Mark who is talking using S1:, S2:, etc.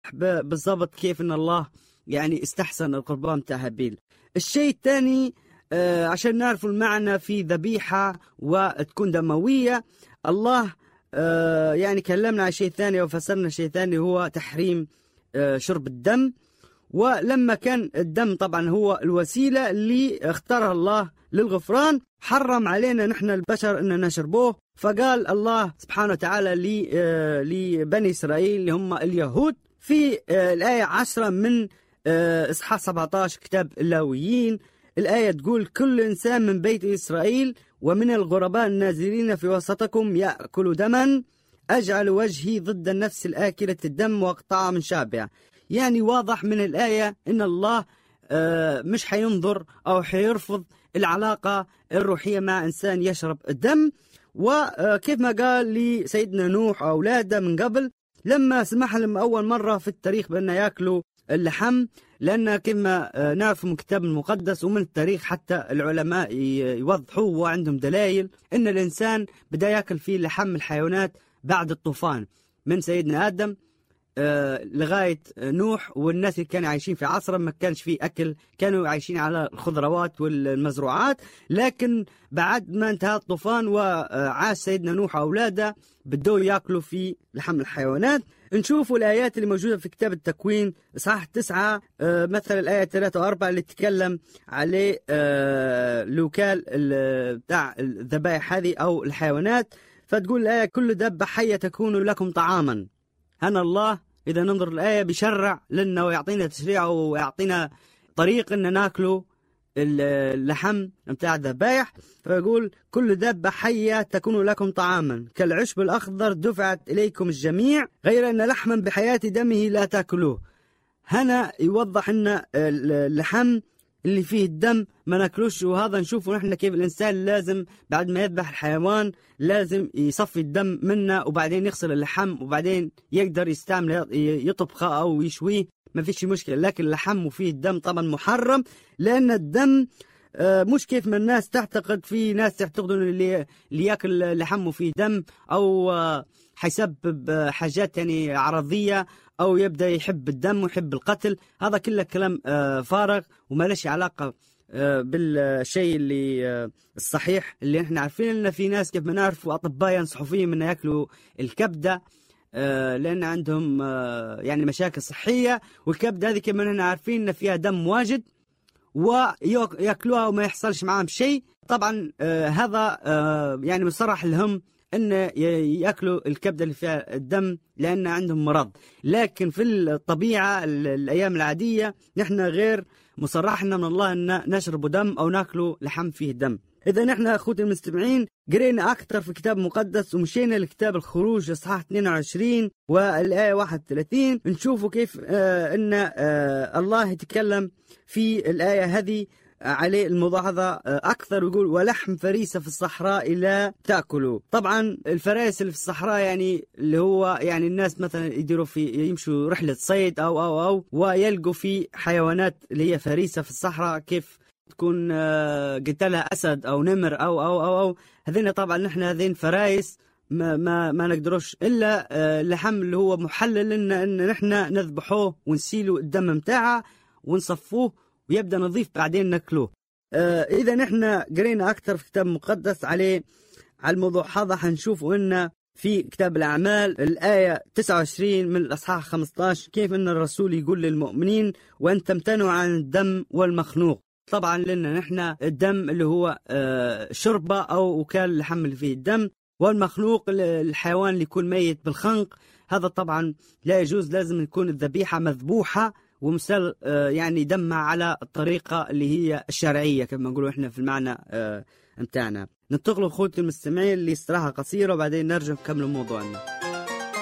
S1: بالضبط كيف ان الله يعني استحسن القربان بتاع هابيل. الشيء الثاني عشان نعرف المعنى في ذبيحة وتكون دموية، الله يعني كلمنا عن شيء ثاني وفسرنا شيء ثاني هو تحريم شرب الدم. ولما كان الدم طبعا هو الوسيلة اللي اختارها الله للغفران، حرم علينا نحن البشر أن نشربوه. فقال الله سبحانه وتعالى لبني إسرائيل اللي هم اليهود في الآية 10 من إصحاح 17 كتاب اللاويين، الآية تقول: كل إنسان من بيت إسرائيل ومن الغرباء النازلين في وسطكم يأكل دما أجعل وجهي ضد النفس الآكلة الدم وأقطعها من شعبها. يعني واضح من الآية إن الله مش حينظر أو حيرفض العلاقة الروحية مع إنسان يشرب الدم. وكيف ما قال لسيدنا نوح أولاده من قبل لما سمح لهم أول مرة في التاريخ بأن يأكلوا اللحم، لأن كما نعرف من الكتاب المقدس ومن التاريخ حتى العلماء يوضحوا وعندهم دلائل أن الإنسان بدأ يأكل فيه لحم الحيوانات بعد الطوفان، من سيدنا آدم لغاية نوح والناس اللي كانوا عايشين في عصره ما كانش فيه أكل، كانوا عايشين على الخضروات والمزروعات. لكن بعد ما انتهى الطوفان وعاش سيدنا نوح وأولاده بدوا يأكلوا في لحم الحيوانات. نشوفوا الآيات اللي موجودة في كتاب التكوين إصحاح 9 مثلا الآية 3 و4 اللي تتكلم عليه الوكال بتاع الذبائح هذه أو الحيوانات. فتقول الآية: كل دابة حية تكون لكم طعاما. هنا الله إذا ننظر الآية بيشرع لنا ويعطينا تشريع ويعطينا طريق إن ناكله اللحم بتاع الذبائح. فيقول: كل دابة حية تكون لكم طعاما كالعشب الأخضر دفعت إليكم الجميع غير أن لحما بحياة دمه لا تأكلوه. هنا يوضح أن اللحم اللي فيه الدم ما ناكلوش. وهذا نشوفه نحن كيف الإنسان لازم بعد ما يذبح الحيوان لازم يصفي الدم منه وبعدين يغسل اللحم وبعدين يقدر يستعمل يطبخه أو يشويه، ما فيش مشكلة. لكن اللحم وفيه الدم طبعا محرم، لأن الدم مش كيف ما الناس تعتقد. في ناس تعتقدوا اللي يأكل لحم وفيه دم أو حيسبب حاجات يعني عرضية أو يبدأ يحب الدم ويحب القتل. هذا كله كلام فارغ وما لش علاقة بالشيء اللي الصحيح اللي احنا عارفين. ان في ناس كيف ما نعرف أطباء ينصحوا فيهم ان يأكلوا الكبدة لأن عندهم يعني مشاكل صحية، والكبدة هذه كما نحن عارفين ان فيها دم واجد ويأكلوها وما يحصلش معهم شيء. طبعا هذا يعني مصرح لهم أن يأكلوا الكبدة اللي فيها الدم لأن عندهم مرض. لكن في الطبيعة الأيام العادية نحن غير مصرحنا من الله أن نشرب دم أو نأكلوا لحم فيه دم. إذا نحن أخوتي المستمعين قرينا أكثر في كتاب مقدس ومشينا لكتاب الخروج إصحاح 22 والآية 31 نشوفوا كيف أن الله يتكلم في الآية هذه عليه الملاحظة أكثر، ويقول: ولحم فريسة في الصحراء لا تأكلوا. طبعا الفرائس اللي في الصحراء يعني اللي هو يعني الناس مثلا يديروا يمشوا رحلة صيد أو ويلقوا في حيوانات اللي هي فريسة في الصحراء، كيف تكون قتلها أسد أو نمر أو هذين. طبعا نحن هذين فرايس ما نقدروش إلا اللحم اللي هو محلل لنا أن نحن نذبحوه ونسيله الدم متاعه ونصفوه ويبدأ نظيف بعدين ناكلوه. إذا نحن قرينا أكثر في كتاب مقدس على الموضوع هذا. حنشوف أن في كتاب الأعمال الآية 29 من الأصحاح 15 كيف أن الرسول يقول للمؤمنين: وأن تمتنعوا عن الدم والمخنوق. طبعا لنا نحن الدم اللي هو شربة أو وكال اللحم اللي فيه الدم، والمخنوق الحيوان اللي يكون ميت بالخنق. هذا طبعا لا يجوز، لازم يكون الذبيحة مذبوحة ومسل يعني دمها على الطريقة اللي هي الشرعية كما نقولوا إحنا في المعنى متاعنا. ننتقلوا أخوتي المستمعين لاستراحة قصيرة وبعدين نرجع نكمل موضوعنا.